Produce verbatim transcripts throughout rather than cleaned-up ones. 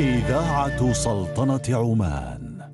إذاعة سلطنة عمان.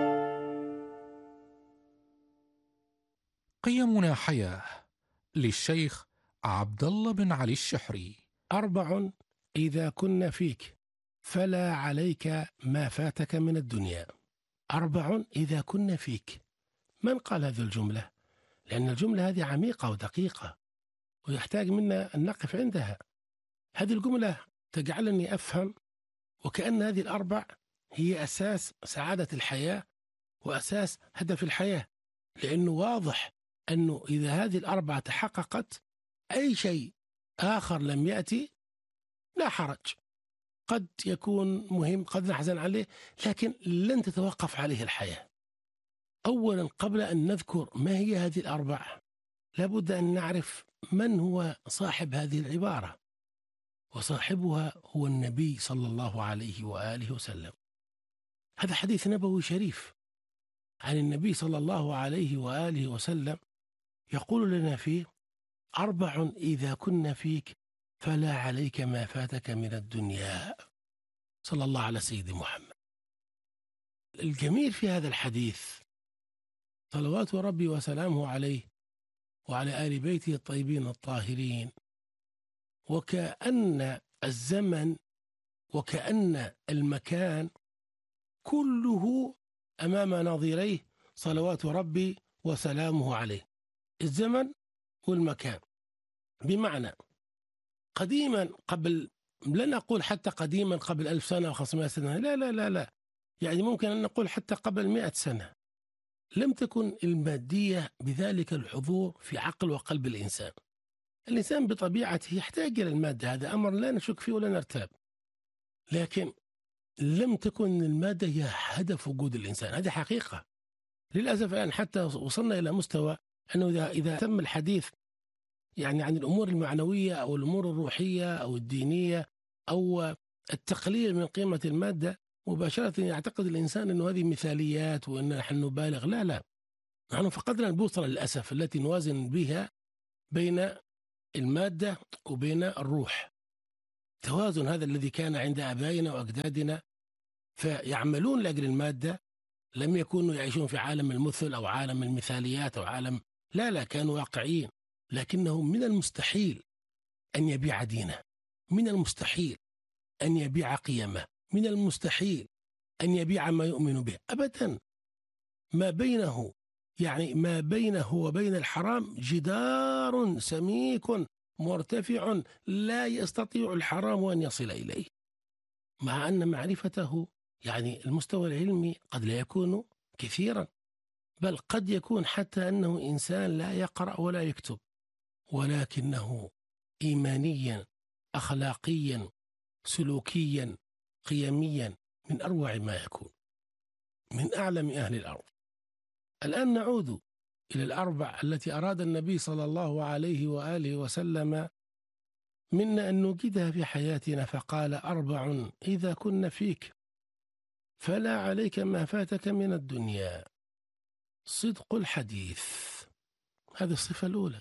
قيمنا حياة للشيخ عبد الله بن علي الشحري. أربع إذا كن فيك فلا عليك ما فاتك من الدنيا. أربع إذا كن فيك. من قال هذه الجملة؟ لأن الجملة هذه عميقة ودقيقة ويحتاج منا أن نقف عندها. هذه الجملة تجعلني أفهم وكأن هذه الأربع هي أساس سعادة الحياة وأساس هدف الحياة، لأنه واضح أنه إذا هذه الأربعة تحققت أي شيء آخر لم يأتي لا حرج، قد يكون مهم قد نحزن عليه لكن لن تتوقف عليه الحياة. أولا قبل أن نذكر ما هي هذه الأربع لابد أن نعرف من هو صاحب هذه العبارة، وصاحبها هو النبي صلى الله عليه وآله وسلم. هذا حديث نبوي شريف عن النبي صلى الله عليه وآله وسلم يقول لنا فيه: أربع إذا كن فيك فلا عليك ما فاتك من الدنيا. صلى الله على سيد محمد. الجميل في هذا الحديث صلوات ربي وسلامه عليه وعلى آل بيته الطيبين الطاهرين، وكأن الزمن وكأن المكان كله أمام ناظريه صلوات ربي وسلامه عليه، الزمن والمكان. بمعنى قديما قبل، لن أقول حتى قديما قبل ألف سنة أو خمسمائة سنة، لا لا لا لا يعني ممكن أن نقول حتى قبل مئة سنة، لم تكن المادية بذلك الحضور في عقل وقلب الإنسان. الإنسان بطبيعته يحتاج إلى المادة، هذا أمر لا نشك فيه ولا نرتاب، لكن لم تكن المادة هي هدف وجود الإنسان. هذه حقيقة. للأسف الآن حتى وصلنا إلى مستوى أنه إذا, إذا تم الحديث يعني عن الأمور المعنوية أو الأمور الروحية أو الدينية أو التقليل من قيمة المادة، مباشرة يعتقد الإنسان أنه هذه مثاليات وأن نحن نبالغ. لا لا، نحن فقدنا البوصلة للأسف التي نوازن بها بين المادة وبين الروح. توازن هذا الذي كان عند آبائنا وأجدادنا فيعملون لأجل المادة، لم يكونوا يعيشون في عالم المثل أو عالم المثاليات أو عالم، لا لا، كانوا واقعيين. لكنه من المستحيل أن يبيع دينه، من المستحيل أن يبيع قيمه، من المستحيل أن يبيع ما يؤمن به أبدا. ما بينه يعني ما بينه وبين الحرام جدار سميك مرتفع لا يستطيع الحرام أن يصل إليه، مع أن معرفته يعني المستوى العلمي قد لا يكون كثيرا، بل قد يكون حتى أنه إنسان لا يقرأ ولا يكتب، ولكنه إيمانيا أخلاقيا سلوكيا قيميا من أروع ما يكون، من أعلم أهل الأرض. الآن نعود إلى الأربع التي أراد النبي صلى الله عليه وآله وسلم منا أن نجدها في حياتنا، فقال: أربع إذا كن فيك فلا عليك ما فاتك من الدنيا. صدق الحديث، هذه الصفة الأولى،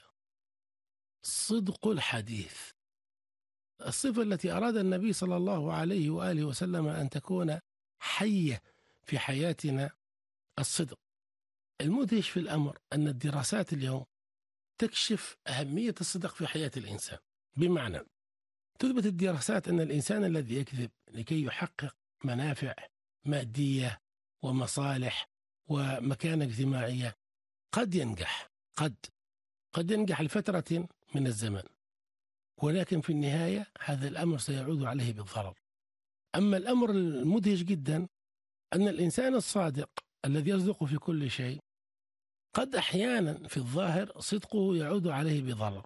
صدق الحديث. الصفة التي أراد النبي صلى الله عليه وآله وسلم أن تكون حية في حياتنا الصدق. المدهش في الأمر أن الدراسات اليوم تكشف أهمية الصدق في حياة الإنسان. بمعنى تثبت الدراسات أن الإنسان الذي يكذب لكي يحقق منافع مادية ومصالح ومكانة اجتماعية قد ينجح، قد قد ينجح لفترة من الزمن، ولكن في النهاية هذا الأمر سيعود عليه بالضرر. أما الأمر المدهش جدا أن الإنسان الصادق الذي يصدق في كل شيء قد أحيانا في الظاهر صدقه يعود عليه بضرر،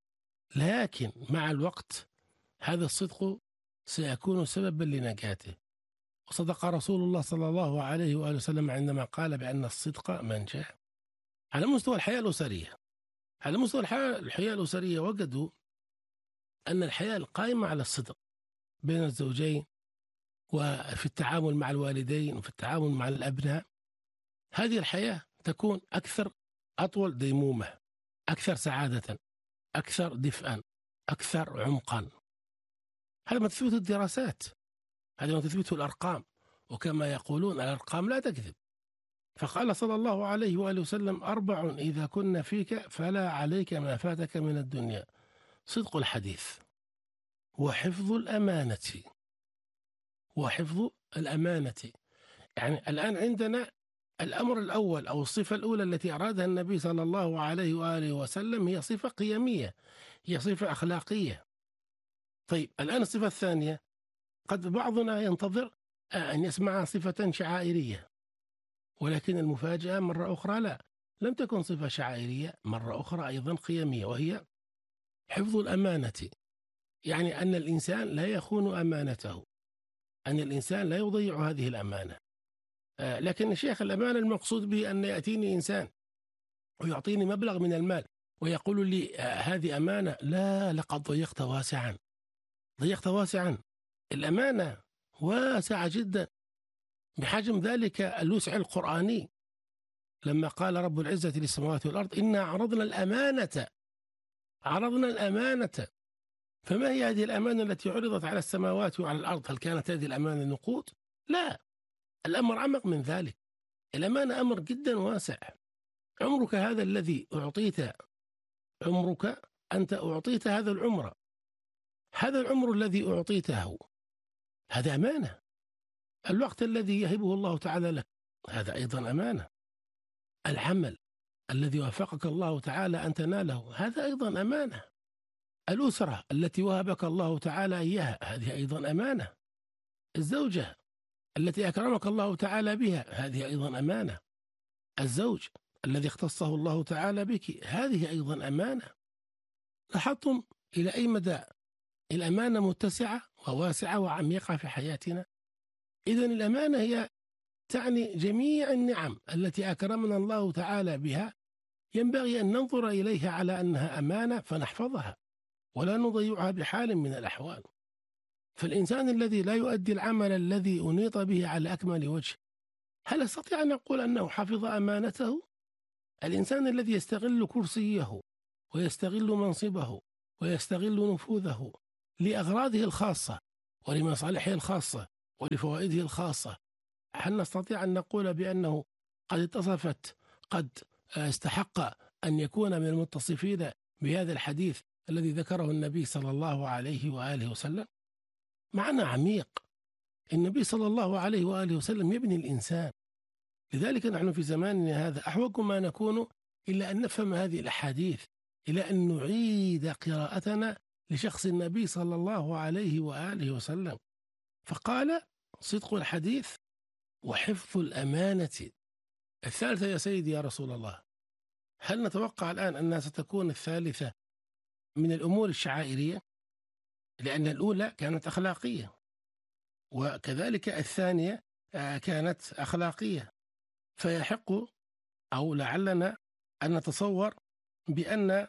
لكن مع الوقت هذا الصدق سيكون سببا لنجاته. وصدق رسول الله صلى الله عليه وآله وسلم عندما قال بأن الصدق منجح. على مستوى الحياة الأسرية، على مستوى الحياة الأسرية وجدوا أن الحياة القائمة على الصدق بين الزوجين وفي التعامل مع الوالدين وفي التعامل مع الأبناء، هذه الحياة تكون أكثر أطول ديمومة، أكثر سعادة، أكثر دفئا، أكثر عمقا. هذا ما تثبت الدراسات. هذا ما تثبته الأرقام، وكما يقولون الأرقام لا تكذب. فقال صلى الله عليه وآله وسلم: أربع إذا كن فيك فلا عليك ما فاتك من الدنيا: صدق الحديث، وحفظ الأمانة وحفظ الأمانة. يعني الآن عندنا الأمر الأول أو الصفة الأولى التي أرادها النبي صلى الله عليه وآله وسلم هي صفة قيمية، هي صفة أخلاقية. طيب الآن الصفة الثانية، قد بعضنا ينتظر أن يسمع صفة شعائرية، ولكن المفاجأة مرة أخرى لا، لم تكن صفة شعائرية، مرة أخرى أيضا قيمية، وهي حفظ الأمانة. يعني أن الإنسان لا يخون أمانته، أن الإنسان لا يضيع هذه الأمانة. آه لكن الشيخ، الأمانة المقصود به أن يأتيني إنسان ويعطيني مبلغ من المال ويقول لي آه هذه أمانة، لا، لقد ضيقت واسعا، ضيقت واسعا. الأمانة واسعة جدا، بحجم ذلك الوسع القرآني، لما قال رب العزة للسماوات والأرض: إنا عرضنا الأمانة عرضنا الأمانة. فما هي هذه الأمانة التي عرضت على السماوات وعلى الأرض؟ هل كانت هذه الأمانة نقود؟ لا، الأمر أعمق من ذلك. الأمانة أمر جدا واسع. عمرك هذا الذي أعطيت، عمرك أنت أعطيت هذا العمر، هذا العمر الذي أعطيته هذا أمانة. الوقت الذي يهبه الله تعالى لك هذا أيضا أمانة. العمل الذي وفقك الله تعالى أن تناله هذا أيضا أمانة. الأسرة التي وهبك الله تعالى إياها هذه أيضا أمانة. الزوجة التي أكرمك الله تعالى بها هذه أيضا أمانة. الزوج الذي اختصه الله تعالى بك هذه أيضا أمانة. لاحظتم إلى أي مدى الأمانة متسعة وواسعة وعميقة في حياتنا؟ إذن الأمانة هي تعني جميع النعم التي أكرمنا الله تعالى بها، ينبغي أن ننظر إليها على أنها أمانة فنحفظها ولا نضيعها بحال من الأحوال. فالإنسان الذي لا يؤدي العمل الذي أنيط به على أكمل وجه، هل أستطيع أن أقول أنه حفظ أمانته؟ الإنسان الذي يستغل كرسيه ويستغل منصبه ويستغل نفوذه لأغراضه الخاصة ولمصالحه الخاصة ولفوائده الخاصة، هل نستطيع أن نقول بأنه قد اتصفت، قد استحق أن يكون من المتصفين بهذا الحديث الذي ذكره النبي صلى الله عليه وآله وسلم؟ معنى عميق. النبي صلى الله عليه وآله وسلم يبني الإنسان. لذلك نحن في زماننا هذا أحوج ما نكون إلا أن نفهم هذه الأحاديث، إلى أن نعيد قراءتنا لشخص النبي صلى الله عليه وآله وسلم. فقال: صدق الحديث وحفظ الأمانة. الثالثة يا سيدي يا رسول الله، هل نتوقع الآن أنها ستكون الثالثة من الأمور الشعائرية؟ لأن الأولى كانت أخلاقية، وكذلك الثانية كانت أخلاقية، فيحق أو لعلنا أن نتصور بأن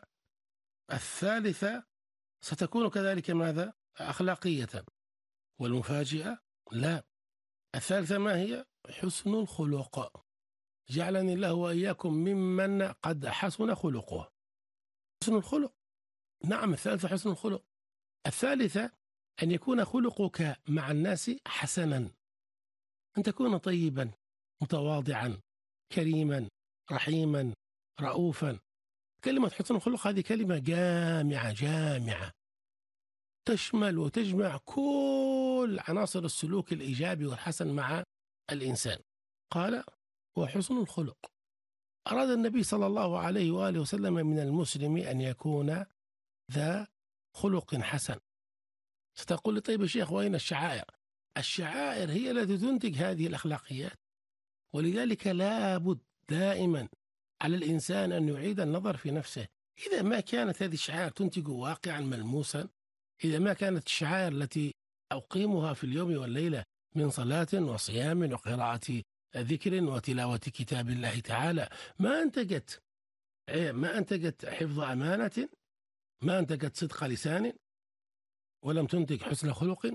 الثالثة ستكون كذلك ماذا؟ أخلاقية. والمفاجئة لا، الثالثة ما هي؟ حسن الخلق. جعلني الله وإياكم ممن قد حسن خلقه. حسن الخلق، نعم، الثالثة حسن الخلق. الثالثة أن يكون خلقك مع الناس حسنا، أن تكون طيبا متواضعا كريما رحيما رؤوفا. كلمة حسن الخلق هذه كلمة جامعة جامعة تشمل وتجمع كل عناصر السلوك الإيجابي والحسن مع الإنسان. قال: وحسن الخلق. أراد النبي صلى الله عليه وآله وسلم من المسلم أن يكون ذا خلق حسن. ستقول لي: طيب يا شيخ، وأين الشعائر؟ الشعائر هي التي تنتج هذه الأخلاقيات، ولذلك لا بد دائما على الإنسان أن يعيد النظر في نفسه. إذا ما كانت هذه الشعائر تنتج واقعا ملموسا، إذا ما كانت الشعائر التي أقيمها في اليوم والليلة من صلاة وصيام وقراءة ذكر وتلاوة كتاب الله تعالى ما أنتجت ما أنتجت حفظ أمانة، ما أنتجت صدق لسان، ولم تنتج حسن خلق،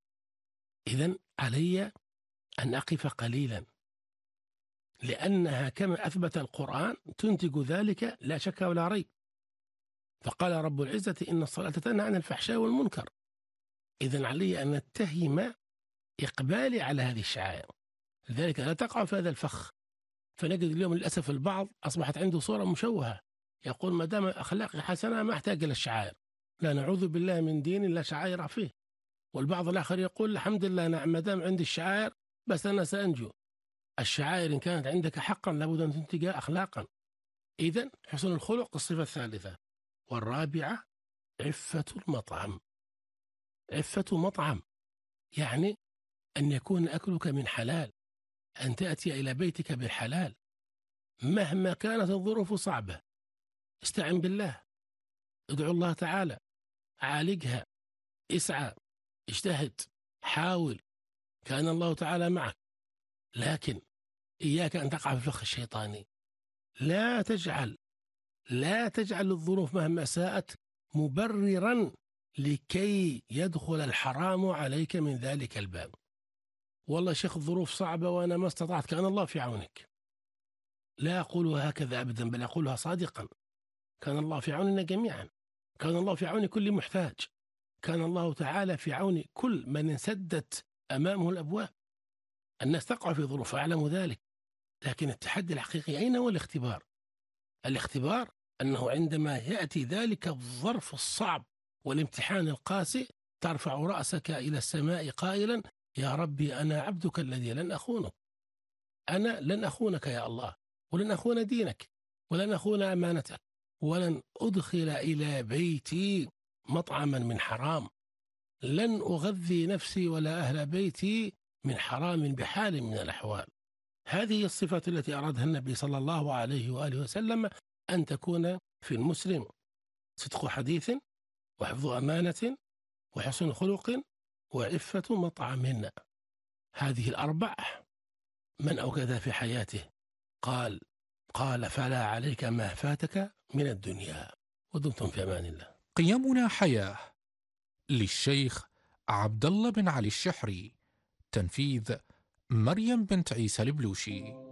إذن علي أن أقف قليلا، لأنها كما أثبت القرآن تنتج ذلك لا شك ولا ريب. فقال رب العزة: إن الصلاة تنهى عن الفحشاء والمنكر. إذن علي أن نتهم إقبالي على هذه الشعائر، لذلك لا تقع في هذا الفخ. فنجد اليوم للأسف البعض أصبحت عنده صورة مشوهة، يقول ما دام أخلاقي حسنة ما أحتاج إلى الشعائر، لا نعوذ بالله من دين لا شعائر فيه. والبعض الآخر يقول الحمد لله نعم ما دام عندي الشعائر بس أنا سأنجو. الشعائر إن كانت عندك حقا لابد أن تنتج أخلاقا. إذن حسن الخلق الصفة الثالثة. والرابعة عفة المطعم. عفة مطعم يعني أن يكون أكلك من حلال، أن تأتي إلى بيتك بالحلال مهما كانت الظروف صعبة. استعن بالله، ادعو الله تعالى، عالجها، اسعى، اجتهد، حاول، كان الله تعالى معك. لكن إياك أن تقع في الفخ الشيطاني. لا تجعل لا تجعل الظروف مهما ساءت مبررا لكي يدخل الحرام عليك من ذلك الباب. والله شيخ الظروف صعبة وأنا ما استطعت، كان الله في عونك. لا أقولها هكذا أبدا، بل أقولها صادقا، كان الله في عوننا جميعا، كان الله في عون كل محتاج، كان الله تعالى في عون كل من انسدت أمامه الأبواب. الناس تقع في ظروف، أعلم ذلك، لكن التحدي الحقيقي أين هو الاختبار؟ الاختبار أنه عندما يأتي ذلك الظرف الصعب والامتحان القاسي ترفع رأسك إلى السماء قائلا يا ربي أنا عبدك الذي لن أخونك، أنا لن أخونك يا الله، ولن أخون دينك، ولن أخون أمانتك، ولن أدخل إلى بيتي مطعما من حرام، لن أغذي نفسي ولا أهل بيتي من حرام بحال من الأحوال. هذه الصفات التي أرادها النبي صلى الله عليه وآله وسلم أن تكون في المسلم: صدق حديث، وحفظ أمانة، وحسن خلق، وعفة مطعم. هذه الأربع من أوجدها في حياته قال قال فلا عليك ما فاتك من الدنيا. ودمتم في أمان الله. قيمنا حياة، للشيخ عبد الله بن علي الشحري، تنفيذ مريم بنت عيسى البلوشي.